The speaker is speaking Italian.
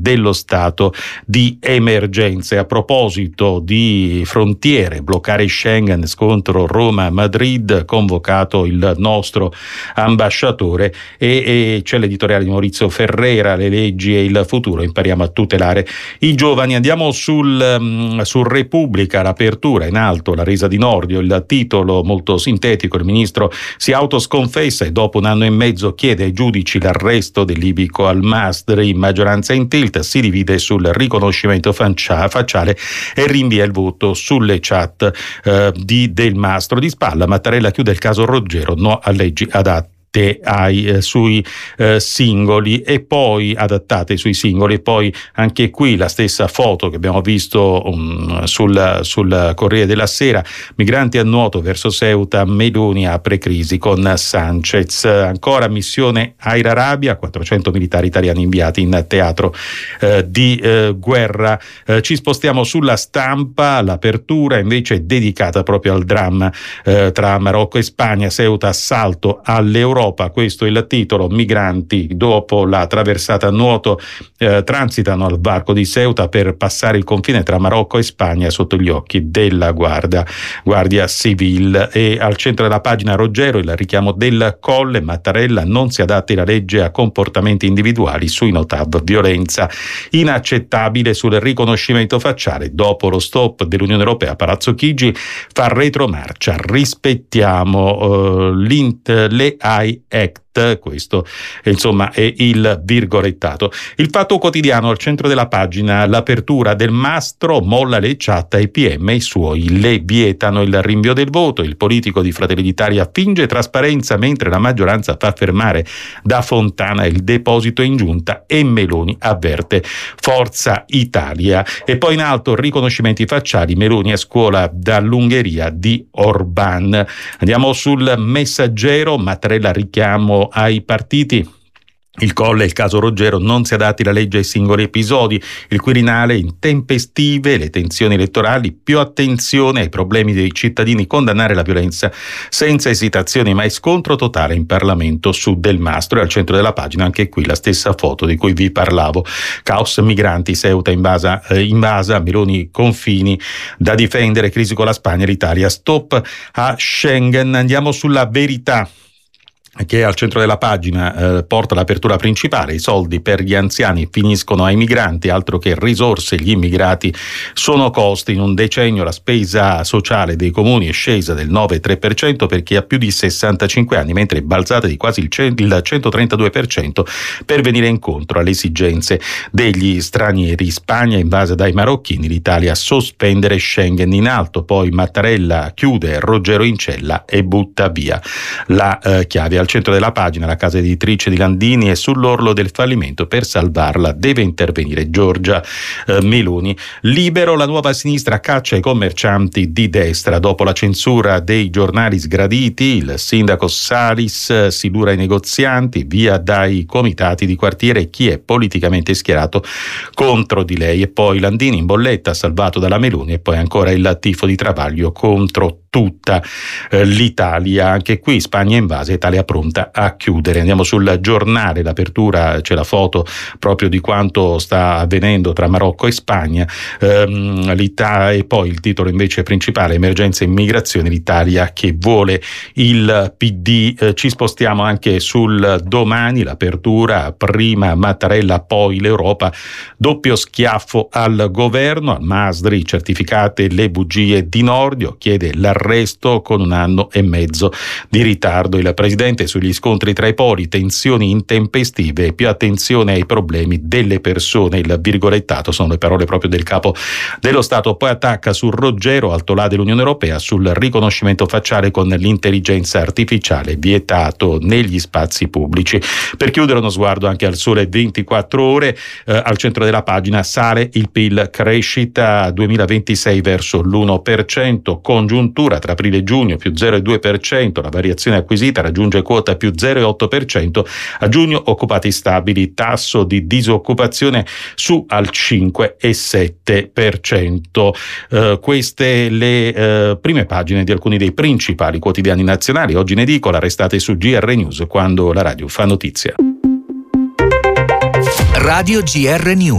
dello stato di emergenza. E a proposito di frontiere, bloccare Schengen, scontro Roma-Madrid, convocato il nostro ambasciatore, e c'è l'editoriale di Maurizio Ferrera, le leggi e il futuro, impariamo a tutelare i giovani. Andiamo sul Repubblica, l'apertura in alto, la resa di Nordio, il titolo molto sintetico: il ministro si autosconfessa e dopo un anno e mezzo chiede ai giudici l'arresto del libico Al-Masri. Maggioranza in tilt, si divide sul riconoscimento facciale e rinvia il voto sulle chat di Del Mastro. Di spalla Mattarella chiude il caso Roggero, no a leggi adatte sui singoli, e poi adattate sui singoli. E poi anche qui la stessa foto che abbiamo visto sul Corriere della Sera: migranti a nuoto verso Ceuta, Meloni apre crisi con Sanchez. Ancora missione Air Arabia, 400 militari italiani inviati in teatro di guerra. Ci spostiamo sulla Stampa, l'apertura invece è dedicata proprio al dramma tra Marocco e Spagna. Ceuta, assalto all'Europa, questo è il titolo. Migranti dopo la traversata a nuoto transitano al varco di Ceuta per passare il confine tra Marocco e Spagna sotto gli occhi della Guardia Civile. E al centro della pagina Roggero, il richiamo del Colle: Mattarella, non si adatti la legge a comportamenti individuali, sui no-tab violenza inaccettabile. Sul riconoscimento facciale, dopo lo stop dell'Unione Europea, Palazzo Chigi fa retromarcia, rispettiamo le AI Act. Questo insomma è il virgolettato. Il Fatto Quotidiano, al centro della pagina, l'apertura del Mastro, molla le chat ai PM e i suoi, le vietano il rinvio del voto. Il politico di Fratelli d'Italia finge trasparenza mentre la maggioranza fa fermare da Fontana il deposito in giunta, e Meloni avverte Forza Italia. E poi in alto, riconoscimenti facciali, Meloni a scuola dall'Ungheria di Orban. Andiamo sul Messaggero, Mattarella richiamo ai partiti. Il Colle, il caso Roggero, non si adatti la legge ai singoli episodi. Il Quirinale, intempestive le tensioni elettorali, più attenzione ai problemi dei cittadini, condannare la violenza senza esitazioni, mai scontro totale in Parlamento su Del Mastro. E al centro della pagina anche qui la stessa foto di cui vi parlavo: caos migranti, Ceuta invasa, Meloni confini da difendere, crisi con la Spagna, l'Italia stop a Schengen. Andiamo sulla Verità, che al centro della pagina porta l'apertura principale: i soldi per gli anziani finiscono ai migranti, altro che risorse, gli immigrati sono costi. In un decennio la spesa sociale dei comuni è scesa del 9,3% per chi ha più di 65 anni, mentre è balzata di quasi il 132% per venire incontro alle esigenze degli stranieri. Spagna invasa dai marocchini, l'Italia a sospendere Schengen. In alto poi Mattarella chiude Roggero in cella e butta via la chiave. Al centro della pagina la casa editrice di Landini è sull'orlo del fallimento, per salvarla deve intervenire Giorgia Meloni. Libero, la nuova sinistra caccia i commercianti di destra. Dopo la censura dei giornali sgraditi, il sindaco Salis si dura ai negozianti, via dai comitati di quartiere chi è politicamente schierato contro di lei. E poi Landini in bolletta, salvato dalla Meloni, e poi ancora il tifo di Travaglio contro tutta l'Italia. Anche qui Spagna invasa, Italia pronta a chiudere. Andiamo sul Giornale, l'apertura, c'è la foto proprio di quanto sta avvenendo tra Marocco e Spagna, e poi il titolo invece principale: emergenza immigrazione, l'Italia che vuole il PD. Ci spostiamo anche sul Domani, l'apertura, prima Mattarella poi l'Europa, doppio schiaffo al governo. Al-Masri, certificate le bugie di Nordio, chiede l'arresto con un anno e mezzo di ritardo. Il presidente sugli scontri tra i poli, tensioni intempestive e più attenzione ai problemi delle persone. Il virgolettato sono le parole proprio del capo dello Stato. Poi attacca sul Roggero, alto là dell'Unione Europea, sul riconoscimento facciale con l'intelligenza artificiale, vietato negli spazi pubblici. Per chiudere uno sguardo anche al Sole 24 Ore, al centro della pagina sale il PIL, crescita 2026 verso l'1%, congiuntura tra aprile e giugno più 0,2%, la variazione acquisita raggiunge quota più 0,8%, a giugno occupati stabili, tasso di disoccupazione su al 5,7%. Queste le prime pagine di alcuni dei principali quotidiani nazionali. Oggi in edicola, restate su GR News, quando la radio fa notizia. Radio GR News.